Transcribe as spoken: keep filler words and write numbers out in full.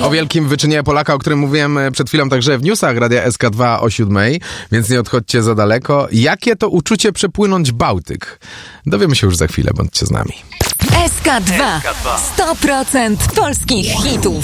O wielkim wyczynie Polaka, o którym mówiłem przed chwilą także w newsach Radia S K dwa o siódmej, więc nie odchodźcie za daleko. Jakie to uczucie przepłynąć Bałtyk? Dowiemy się już za chwilę, bądźcie z nami. S K dwa. sto procent polskich hitów.